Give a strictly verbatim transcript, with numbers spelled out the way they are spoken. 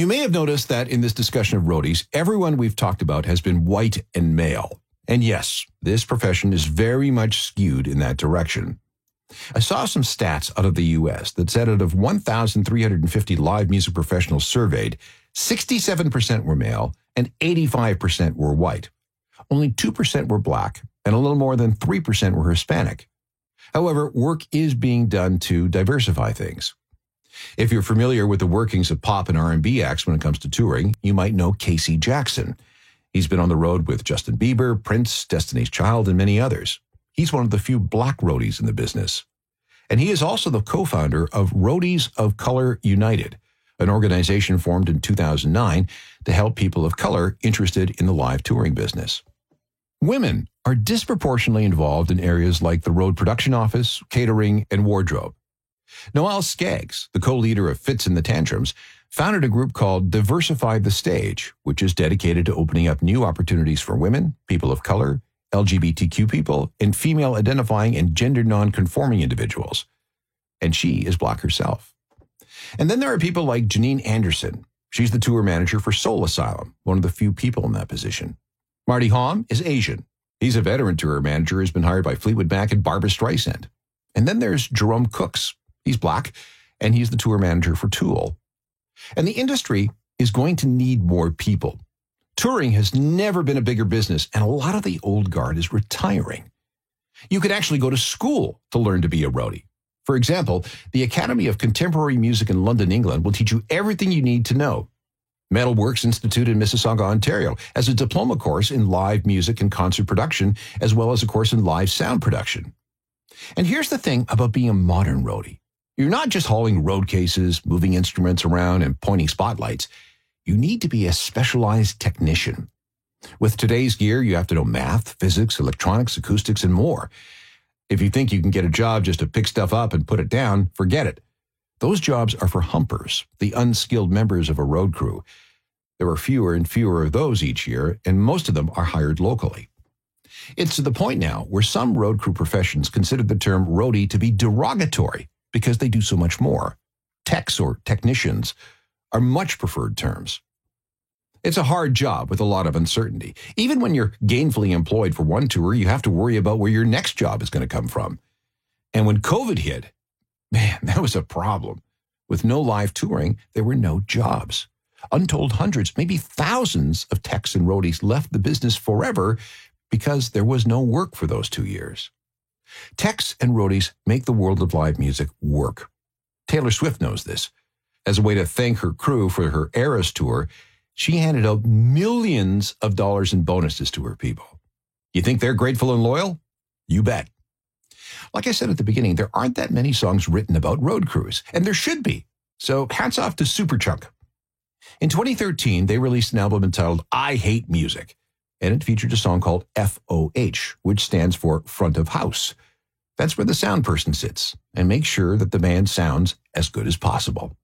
You may have noticed that in this discussion of roadies, everyone we've talked about has been white and male. And yes, this profession is very much skewed in that direction. I saw some stats out of the U S that said out of one thousand three hundred fifty live music professionals surveyed, sixty-seven percent were male and eighty-five percent were white. Only two percent were black and a little more than three percent were Hispanic. However, work is being done to diversify things. If you're familiar with the workings of pop and R and B acts when it comes to touring, you might know Casey Jackson. He's been on the road with Justin Bieber, Prince, Destiny's Child, and many others. He's one of the few black roadies in the business. And he is also the co-founder of Roadies of Color United, an organization formed in two thousand nine to help people of color interested in the live touring business. Women are disproportionately involved in areas like the road production office, catering, and wardrobe. Noelle Skaggs, the co-leader of Fits and the Tantrums, founded a group called Diversify the Stage, which is dedicated to opening up new opportunities for women, people of color, L G B T Q people, and female-identifying and gender non-conforming individuals. And she is black herself. And then there are people like Janine Anderson. She's the tour manager for Soul Asylum, one of the few people in that position. Marty Hom is Asian. He's a veteran tour manager who's been hired by Fleetwood Mac and Barbra Streisand. And then there's Jerome Cooks. He's black, and he's the tour manager for Tool. And the industry is going to need more people. Touring has never been a bigger business, and a lot of the old guard is retiring. You could actually go to school to learn to be a roadie. For example, the Academy of Contemporary Music in London, England will teach you everything you need to know. Metalworks Institute in Mississauga, Ontario has a diploma course in live music and concert production, as well as a course in live sound production. And here's the thing about being a modern roadie. You're not just hauling road cases, moving instruments around, and pointing spotlights. You need to be a specialized technician. With today's gear, you have to know math, physics, electronics, acoustics, and more. If you think you can get a job just to pick stuff up and put it down, forget it. Those jobs are for humpers, the unskilled members of a road crew. There are fewer and fewer of those each year, and most of them are hired locally. It's to the point now where some road crew professions consider the term roadie to be derogatory because they do so much more. Techs or technicians are much preferred terms. It's a hard job with a lot of uncertainty. Even when you're gainfully employed for one tour, you have to worry about where your next job is going to come from. And when COVID hit, man, that was a problem. With no live touring, there were no jobs. Untold hundreds, maybe thousands of techs and roadies left the business forever because there was no work for those two years. Techs and roadies make the world of live music work. Taylor Swift knows this. As a way to thank her crew for her Eras tour, she handed out millions of dollars in bonuses to her people. You think they're grateful and loyal? You bet. Like I said at the beginning, there aren't that many songs written about road crews, and there should be. So hats off to Superchunk. In twenty thirteen, they released an album entitled I Hate Music, and it featured a song called F O H, which stands for Front of House. That's where the sound person sits and makes sure that the band sounds as good as possible.